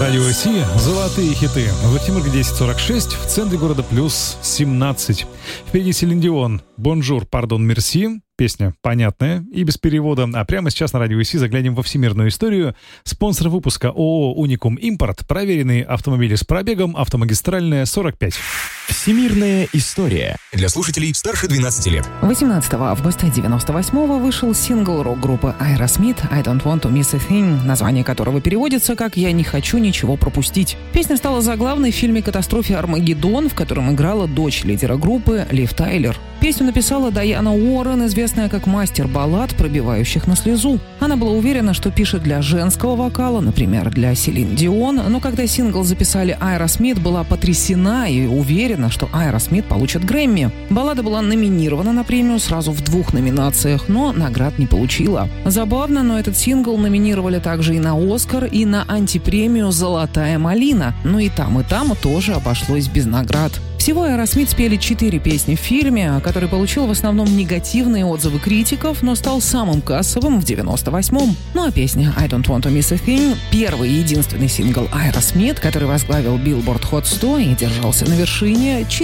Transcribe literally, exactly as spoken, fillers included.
Радио России. Золотые хиты. В Ахтимирке десять сорок шесть, в центре города плюс семнадцать. Впереди Селин Дион. Бонжур, пардон, мерси. Песня понятная и без перевода. А прямо сейчас на Радио России заглянем во всемирную историю. Спонсор выпуска ООО «Уникум Импорт». Проверенные автомобили с пробегом. Автомагистральная, сорок пять. Всемирная история. Для слушателей старше двенадцати лет. восемнадцатого августа девяносто восьмого вышел сингл рок-группы Aerosmith «I Don't Want to Miss a Thing», название которого переводится как «Я не хочу ничего пропустить». Песня стала заглавной в фильме «Катастрофе Армагеддон», в котором играла дочь лидера группы Лив Тайлер. Песню написала Дайана Уоррен, известная как мастер баллад, пробивающих на слезу. Она была уверена, что пишет для женского вокала, например, для Селин Дион, но когда сингл записали Aerosmith, была потрясена и уверена, что Aerosmith получит Грэмми. Баллада была номинирована на премию сразу в двух номинациях, но наград не получила. Забавно, но этот сингл номинировали также и на Оскар, и на антипремию «Золотая малина». Но и там, и там тоже обошлось без наград. Всего Aerosmith спели четыре песни в фильме, который получил в основном негативные отзывы критиков, но стал самым кассовым в девяносто восьмом. Ну а песня «I Don't Want to Miss a Thing» — первый и единственный сингл Aerosmith, который возглавил Billboard Hot сто и держался на вершине